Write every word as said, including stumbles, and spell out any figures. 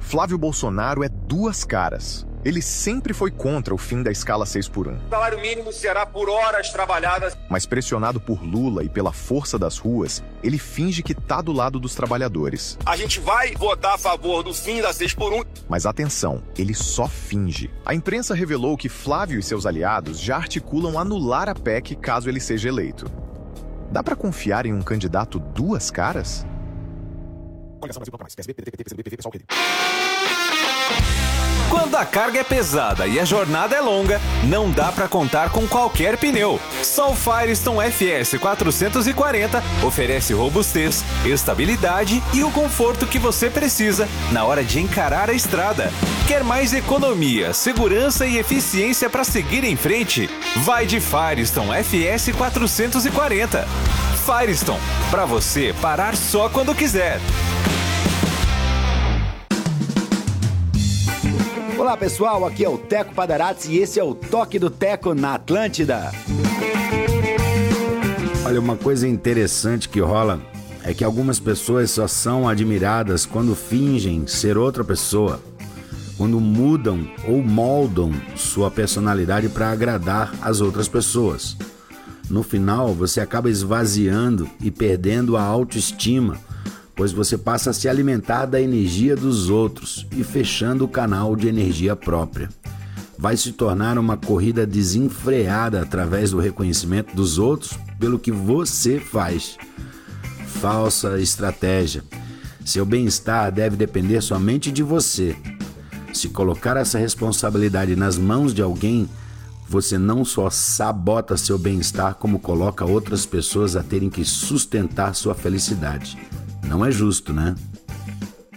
Flávio Bolsonaro é duas caras. Ele sempre foi contra o fim da escala seis por um. O salário mínimo será por horas trabalhadas. Mas pressionado por Lula e pela força das ruas, ele finge que tá do lado dos trabalhadores. A gente vai votar a favor do fim da seis por um. Mas atenção, ele só finge. A imprensa revelou que Flávio e seus aliados já articulam anular a P E C caso ele seja eleito. Dá pra confiar em um candidato duas caras? Quando a carga é pesada e a jornada é longa, não dá para contar com qualquer pneu. Só o Firestone F S quatrocentos e quarenta oferece robustez, estabilidade e o conforto que você precisa na hora de encarar a estrada. Quer mais economia, segurança e eficiência para seguir em frente? Vai de Firestone F S quatrocentos e quarenta. Firestone, para você parar só quando quiser. Olá pessoal, aqui é o Teco Padarati e esse é o Toque do Teco na Atlântida. Olha, uma coisa interessante que rola é que algumas pessoas só são admiradas quando fingem ser outra pessoa, quando mudam ou moldam sua personalidade para agradar as outras pessoas. No final, você acaba esvaziando e perdendo a autoestima, pois você passa a se alimentar da energia dos outros e fechando o canal de energia própria. Vai se tornar uma corrida desenfreada através do reconhecimento dos outros pelo que você faz. Falsa estratégia. Seu bem-estar deve depender somente de você. Se colocar essa responsabilidade nas mãos de alguém, você não só sabota seu bem-estar, como coloca outras pessoas a terem que sustentar sua felicidade. Não é justo, né?